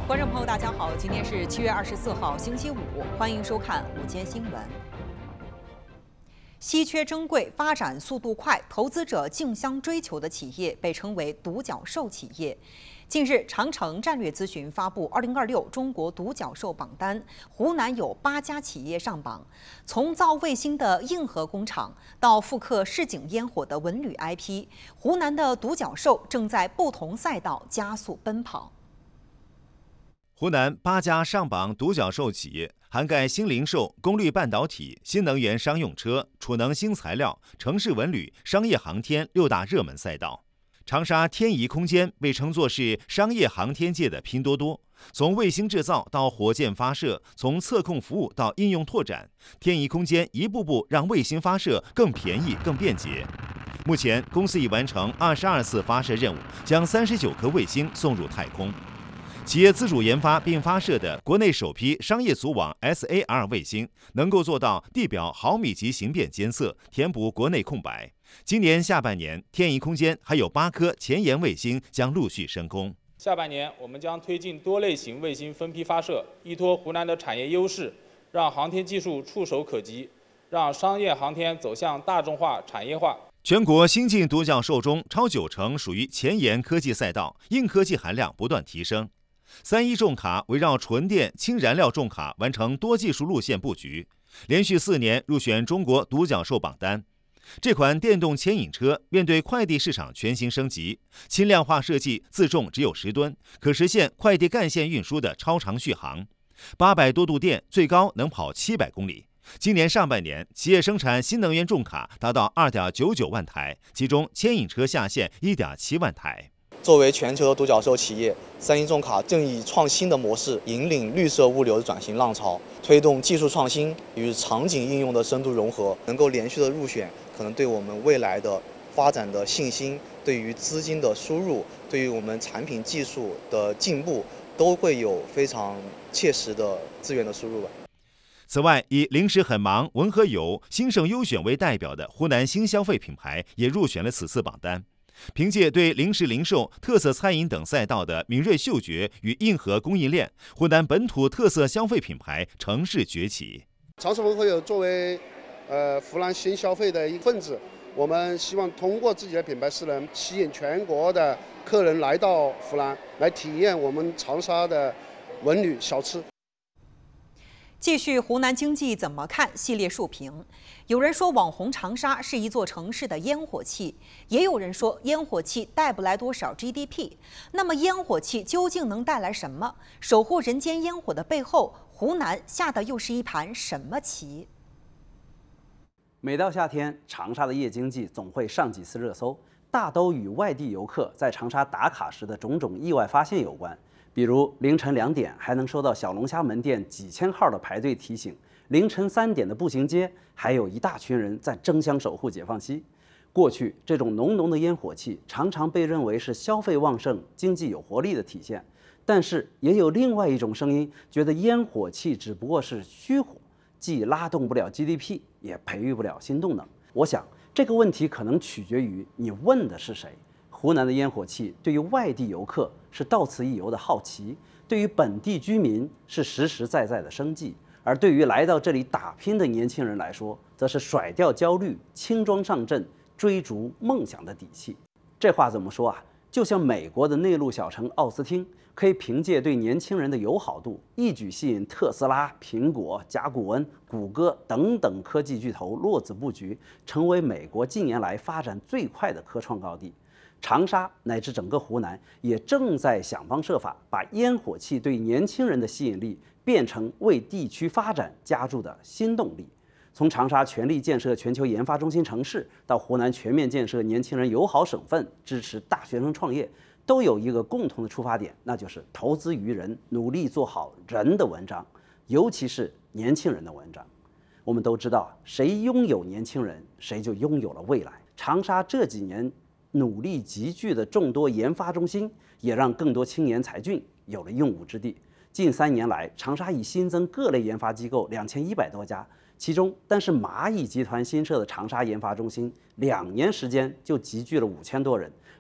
观众朋友，大家好，今天是7月24号，星期五，欢迎收看午间新闻。稀缺珍贵、发展速度快、投资者竞相追求的企业被称为独角兽企业。近日，长城战略咨询发布2026中国独角兽榜单，湖南有8家企业上榜。从造卫星的硬核工厂到复刻市井烟火的文旅 IP， 湖南的独角兽正在不同赛道加速奔跑。 湖南8家上榜独角兽企业涵盖新零售、功率半导体、新能源商用车、储能新材料、城市文旅、商业航天6大热门赛道。长沙天仪空间被称作是商业航天界的拼多多，从卫星制造到火箭发射，从测控服务到应用拓展，天仪空间一步步让卫星发射更便宜、更便捷。目前，公司已完成22次发射任务，将39颗卫星送入太空。企业自主研发并发射的国内首批商业组网 SAR 卫星，能够做到地表毫米级形变监测，填补国内空白。今年下半年，天仪空间还有8颗前沿卫星将陆续升空。 下半年，我们将推进多类型卫星分批发射，依托湖南的产业优势，让航天技术触手可及，让商业航天走向大众化、产业化。 全国新晋独角兽中，超90%属于前沿科技赛道，硬科技含量不断提升。31重卡围绕纯电、氢燃料重卡完成多技术路线布局，连续4年入选中国独角兽榜单。这款电动牵引车面对快递市场全新升级，轻量化设计，自重只有10吨，可实现快递干线运输的超长续航。800多度电，最高能跑700公里。今年上半年，企业生产新能源重卡达到2.99万台，其中牵引车下线1.7万台。 作为全球的独角兽企业，31重卡正以创新的模式引领绿色物流的转型浪潮，推动技术创新与场景应用的深度融合，能够连续的入选，可能对我们未来的发展的信心，对于资金的输入，对于我们产品技术的进步，都会有非常切实的资源的输入吧。 此外，以零食很忙、文和友、兴盛优选为代表的湖南新消费品牌也入选了此次榜单。凭借对零食零售、特色餐饮等赛道的敏锐嗅觉与硬核供应链，湖南本土特色消费品牌乘势崛起。 长实文和友作为湖南新消费的一份子，我们希望通过自己的品牌势能，吸引全国的客人来到湖南，来体验我们长沙的文旅小吃。 继续湖南经济怎么看系列述评。有人说网红长沙是一座城市的烟火气，也有人说烟火气带不来多少 GDP。那么烟火气究竟能带来什么？守护人间烟火的背后，湖南下的又是一盘什么棋？ 每到夏天，长沙的夜经济总会上几次热搜，大都与外地游客在长沙打卡时的种种意外发现有关。比如凌晨2点还能收到小龙虾门店几千号的排队提醒，凌晨3点的步行街还有一大群人在争相守护解放西。过去这种浓浓的烟火气常常被认为是消费旺盛、经济有活力的体现，但是也有另外一种声音，觉得烟火气只不过是虚火，既拉动不了 GDP， 也培育不了新动能。我想这个问题可能取决于你问的是谁。湖南的烟火气对于外地游客是到此一游的好奇，对于本地居民是实实在在的生计，而对于来到这里打拼的年轻人来说，则是甩掉焦虑、轻装上阵、追逐梦想的底气。这话怎么说啊？就像美国的内陆小城奥斯汀，可以凭借对年轻人的友好度，一举吸引特斯拉、苹果、甲骨文、谷歌等等科技巨头落子布局，成为美国近年来发展最快的科创高地。长沙乃至整个湖南也正在想方设法把烟火气对年轻人的吸引力变成为地区发展加注的新动力。从长沙全力建设全球研发中心城市，到湖南全面建设年轻人友好省份，支持大学生创业，都有一个共同的出发点，那就是投资于人，努力做好人的文章，尤其是年轻人的文章。我们都知道，谁拥有年轻人，谁就拥有了未来。长沙这几年努力集聚的众多研发中心，也让更多青年才俊有了用武之地。近3年来，长沙已新增各类研发机构2100多家，其中单是蚂蚁集团新设的长沙研发中心，2年时间就集聚了5000多人，